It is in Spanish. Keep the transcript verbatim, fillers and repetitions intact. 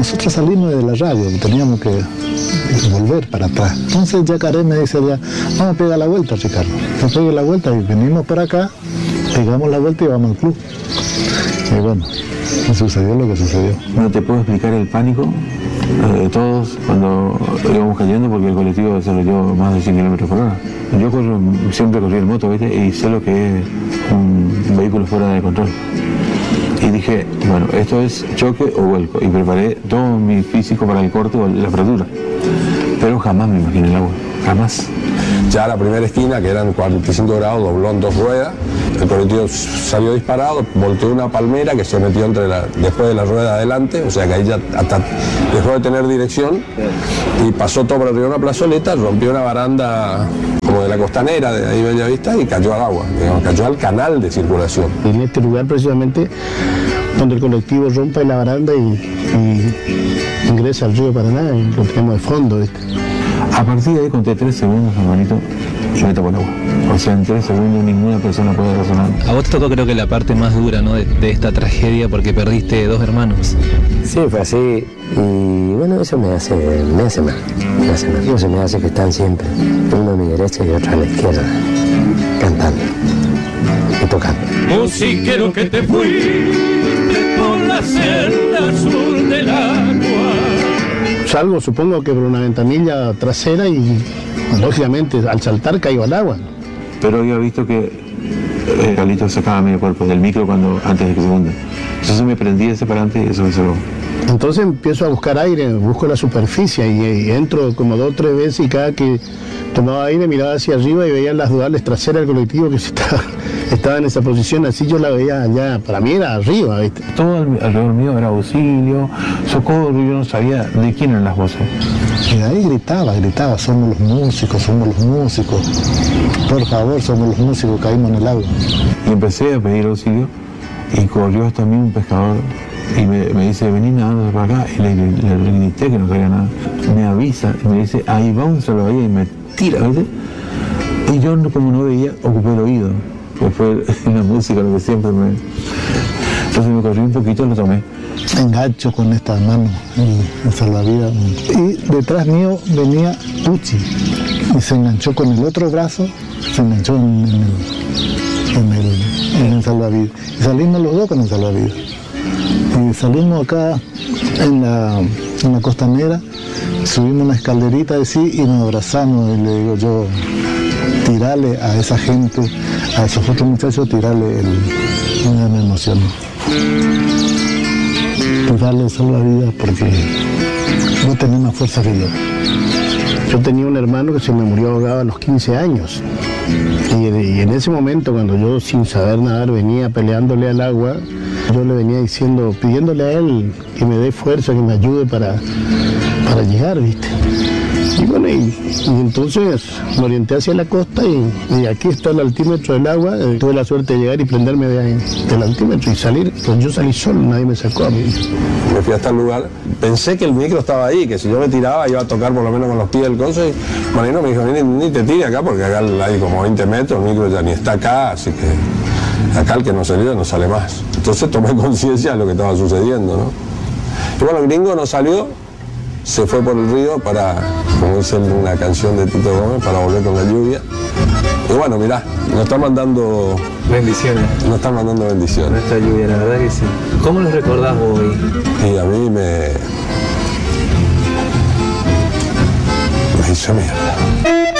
nosotros salimos de la radio, teníamos que volver para atrás. Entonces Yacaré me dice ya, vamos a pegar la vuelta, Ricardo. Yo pegué la vuelta y venimos por acá, pegamos la vuelta y vamos al club. Y bueno, me sucedió lo que sucedió. No te puedo explicar el pánico de todos cuando íbamos cayendo, porque el colectivo desarrolló más de cien kilómetros por hora. Yo corro, siempre corrí en moto, ¿viste? Y sé lo que es un vehículo fuera de control. Y dije, bueno, esto es choque o vuelco. Y preparé todo mi físico para el corte o la fractura. Pero jamás me imaginé el agua, jamás. Ya la primera esquina, que eran cuarenta y cinco grados, dobló en dos ruedas. El colectivo salió disparado, volteó una palmera que se metió entre la, después de la rueda adelante, o sea que ahí ya hasta dejó de tener dirección y pasó todo por arriba de una plazoleta, rompió una baranda como de la costanera de ahí Bellavista y cayó al agua, digamos, cayó al canal de circulación. En este lugar precisamente donde el colectivo rompe la baranda y, y ingresa al río Paraná y lo tenemos de fondo, ¿viste? A partir de ahí conté tres segundos, hermanito, y me tapó el agua. O sea, en tres segundos ninguna persona puede razonar. A vos te tocó, creo que la parte más dura, ¿no?, de, de esta tragedia, porque perdiste dos hermanos. Sí, fue así, y bueno, eso me hace, me hace mal, me hace mal. Eso me hace que están siempre, uno a mi derecha y otro a la izquierda, cantando y tocando. Musiquero que te fuiste por la celda azul del agua. Salgo, supongo que por una ventanilla trasera y, lógicamente, al saltar caigo al agua. Pero había visto que eh, Carlito sacaba medio cuerpo del micro cuando, antes de que se hunda. Entonces me prendí ese parante y eso me salvó. Entonces empiezo a buscar aire, busco la superficie y, y entro como dos o tres veces y cada que tomaba aire miraba hacia arriba y veía las duales traseras del colectivo que estaba, estaba en esa posición, así yo la veía allá, para mí era arriba, ¿viste? Todo alrededor mío era auxilio, socorro, yo no sabía de quién eran las voces. Y ahí gritaba, gritaba, somos los músicos, somos los músicos, por favor, somos los músicos, caímos en el agua. Y empecé a pedir auxilio y corrió hasta mí un pescador y me, me dice, vení nadando para acá, y le, le, le grité que no sabía nada. Me avisa y me dice, ahí va un salvavidas, y me tira, ¿viste? Y yo, como no veía, ocupé el oído, que fue la música, lo que siempre me... Entonces me corrí un poquito y lo tomé. Engancho con esta mano el, el salvavidas. Y detrás mío venía Uchi y se enganchó con el otro brazo, se enganchó en, en, el, en, el, en el salvavidas. Y salimos los dos con el salvavidas. Y salimos acá en la, en la costanera, subimos una escalerita así y nos abrazamos y le digo yo, tirale a esa gente, a esos otros muchachos, tirale el... No me emociono. Tirarle el salvavidas porque no tenía más fuerza que yo. Yo tenía un hermano que se me murió ahogado a los quince años. Y, y en ese momento, cuando yo sin saber nadar venía peleándole al agua, yo le venía diciendo, pidiéndole a él que me dé fuerza, que me ayude para, para llegar, ¿viste? Y bueno, y, y entonces me orienté hacia la costa y, y aquí está el altímetro del agua. Eh, tuve la suerte de llegar y prenderme de ahí, del altímetro y salir. Pues yo salí solo, nadie me sacó a mí. Me fui hasta el lugar, pensé que el micro estaba ahí, que si yo me tiraba iba a tocar por lo menos con los pies del coso y Marino me dijo, ni, ni te tire acá porque acá hay como veinte metros, el micro ya ni está acá, así que acá el que no salió no sale más. Entonces tomé conciencia de lo que estaba sucediendo, ¿no? Y bueno, el gringo no salió, se fue por el río para, como dice una canción de Tito Gómez, para volver con la lluvia. Y bueno, mirá, nos están mandando... Bendiciones. Nos están mandando bendiciones. Nuestra lluvia, la verdad que sí. ¿Cómo los recordás hoy? Y a mí me... me hizo mierda.